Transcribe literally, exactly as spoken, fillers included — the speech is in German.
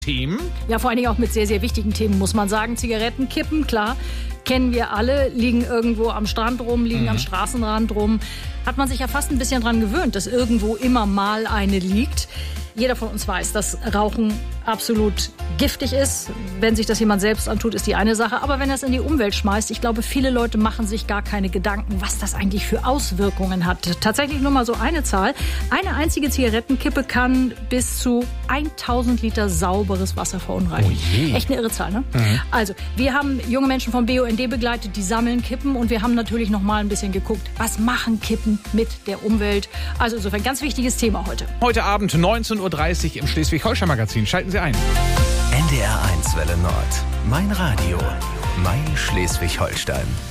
Themen. Ja, vor allen Dingen auch mit sehr, sehr wichtigen Themen, muss man sagen. Zigaretten, Kippen, klar, kennen wir alle, liegen irgendwo am Strand rum, liegen mhm. am Straßenrand rum. Hat man sich ja fast ein bisschen dran gewöhnt, dass irgendwo immer mal eine liegt. Jeder von uns weiß, dass Rauchen absolut giftig ist. Wenn sich das jemand selbst antut, ist die eine Sache. Aber wenn er es in die Umwelt schmeißt, ich glaube, viele Leute machen sich gar keine Gedanken, was das eigentlich für Auswirkungen hat. Tatsächlich nur mal so eine Zahl. Eine einzige Zigarettenkippe kann bis zu tausend Liter sauberes Wasser verunreinigen. Oh je. Echt eine irre Zahl, ne? Mhm. Also, wir haben junge Menschen vom B U N D begleitet, die sammeln Kippen. Und wir haben natürlich noch mal ein bisschen geguckt, was machen Kippen mit der Umwelt. Also insofern ganz wichtiges Thema heute. Heute Abend neunzehn Uhr dreißig im Schleswig-Holstein-Magazin. Schalten Sie ein. N D R eins Welle Nord. Mein Radio. Mein Schleswig-Holstein.